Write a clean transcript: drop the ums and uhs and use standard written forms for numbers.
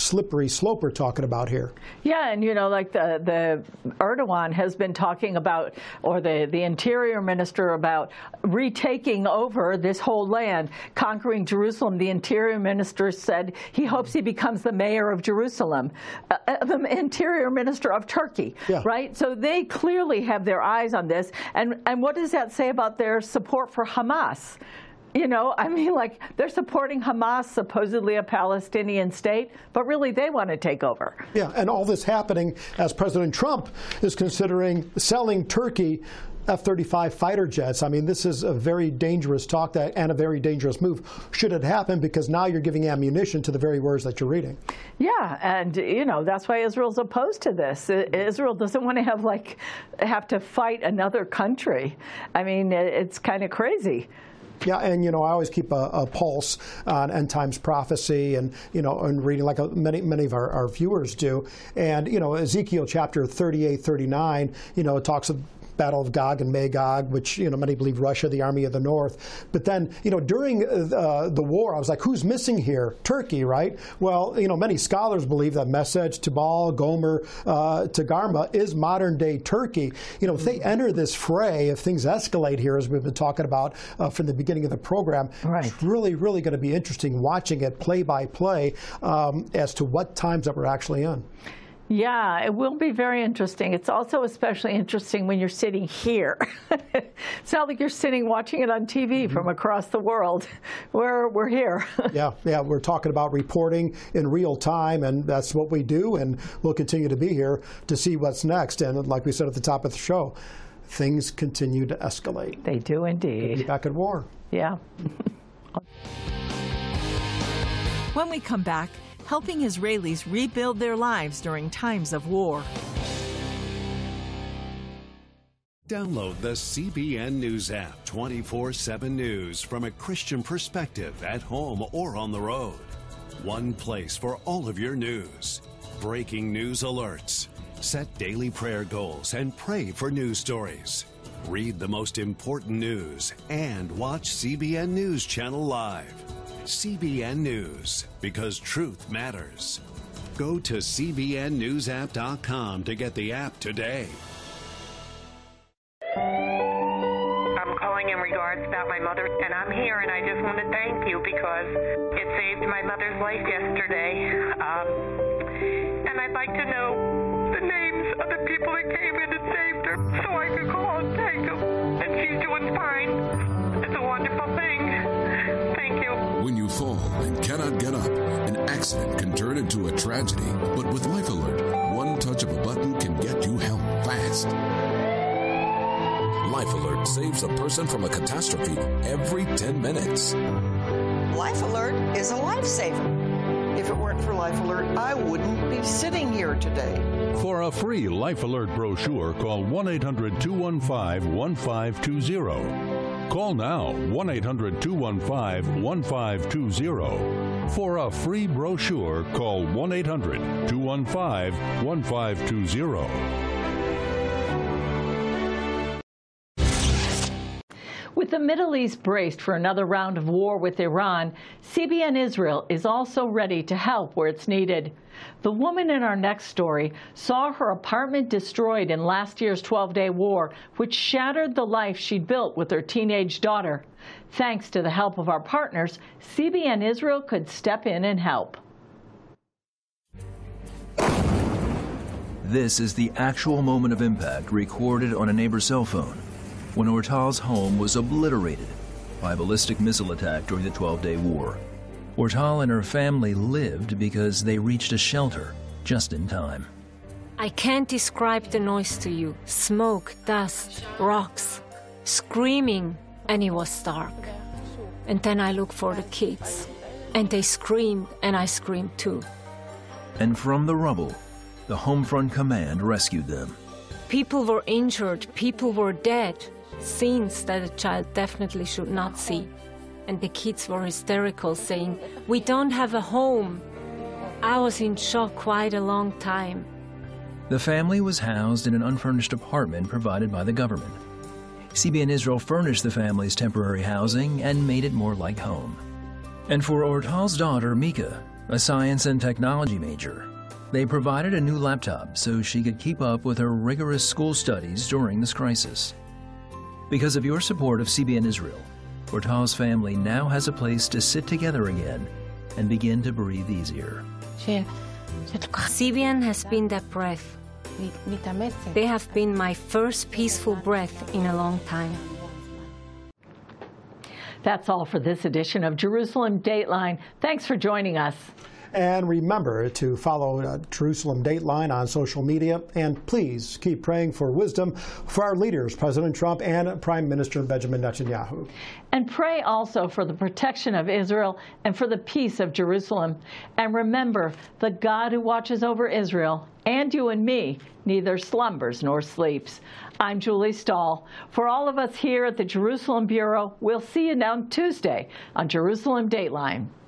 slippery slope we're talking about here. Yeah, and like the Erdogan has been talking about, or the interior minister, about retaking over this whole land, conquering Jerusalem. The interior minister said he hopes he becomes the mayor of Jerusalem, the interior minister of Turkey, right? So they clearly have their eyes on this. And what does that say about their support for Hamas? I mean, like, they're supporting Hamas, supposedly a Palestinian state, but really they want to take over. Yeah, and all this happening as President Trump is considering selling Turkey F-35 fighter jets. I mean, this is a very dangerous talk and a very dangerous move, should it happen, because now you're giving ammunition to the very words that you're reading. Yeah, and, that's why Israel's opposed to this. Israel doesn't want to have to fight another country. I mean, it's kind of crazy. Yeah, and I always keep a pulse on end times prophecy, and and reading like many of our viewers do. And Ezekiel chapter 38, 39, it talks of Battle of Gog and Magog, which many believe Russia, the army of the north. But then during the war, I was like, who's missing here? Turkey, right? Well, many scholars believe that Mesech, Tubal, Gomer, Togarmah is modern day Turkey. If they enter this fray, if things escalate here, as we've been talking about from the beginning of the program, it's really going to be interesting watching it play by play as to what times that we're actually in. Yeah, it will be very interesting. It's also especially interesting when you're sitting here. It's not like you're sitting watching it on TV from across the world. We're here. Yeah, we're talking about reporting in real time, and that's what we do, and we'll continue to be here to see what's next. And like we said at the top of the show, things continue to escalate. They do indeed. We'll be back at war. Yeah. When we come back, helping Israelis rebuild their lives during times of war. Download the CBN News app, 24/7 news from a Christian perspective at home or on the road. One place for all of your news. Breaking news alerts. Set daily prayer goals and pray for news stories. Read the most important news and watch CBN News Channel live. CBN News, because truth matters. Go to cbnnewsapp.com to get the app today. I'm calling in regards about my mother, and I'm here, and I just want to thank you because it saved my mother's life yesterday. And I'd like to know the names of the people that came in and saved her so I could call and thank them. And she's doing fine. It's a wonderful thing. Thank you. When you fall and cannot get up, an accident can turn into a tragedy. But with Life Alert, one touch of a button can get you help fast. Life Alert saves a person from a catastrophe every 10 minutes. Life Alert is a lifesaver. If it weren't for Life Alert, I wouldn't be sitting here today. For a free Life Alert brochure, call 1-800-215-1520. Call now, 1-800-215-1520. For a free brochure, call 1-800-215-1520. With the Middle East braced for another round of war with Iran, CBN Israel is also ready to help where it's needed. The woman in our next story saw her apartment destroyed in last year's 12-day war, which shattered the life she'd built with her teenage daughter. Thanks to the help of our partners, CBN Israel could step in and help. This is the actual moment of impact recorded on a neighbor's cell phone when Ortal's home was obliterated by a ballistic missile attack during the 12-day war. Ortal and her family lived because they reached a shelter just in time. I can't describe the noise to you. Smoke, dust, rocks, screaming, and it was dark. And then I looked for the kids, and they screamed, and I screamed too. And from the rubble, the Homefront Command rescued them. People were injured, people were dead, scenes that a child definitely should not see. And the kids were hysterical, saying, "We don't have a home." I was in shock quite a long time. The family was housed in an unfurnished apartment provided by the government. CBN Israel furnished the family's temporary housing and made it more like home. And for Ortal's daughter, Mika, a science and technology major. They provided a new laptop so she could keep up with her rigorous school studies during this crisis. Because of your support of CBN Israel, Ortal's family now has a place to sit together again and begin to breathe easier. CBN has been that breath. They have been my first peaceful breath in a long time. That's all for this edition of Jerusalem Dateline. Thanks for joining us. And remember to follow Jerusalem Dateline on social media. And please keep praying for wisdom for our leaders, President Trump and Prime Minister Benjamin Netanyahu. And pray also for the protection of Israel and for the peace of Jerusalem. And remember, the God who watches over Israel and you and me neither slumbers nor sleeps. I'm Julie Stahl. For all of us here at the Jerusalem Bureau, we'll see you on Tuesday on Jerusalem Dateline.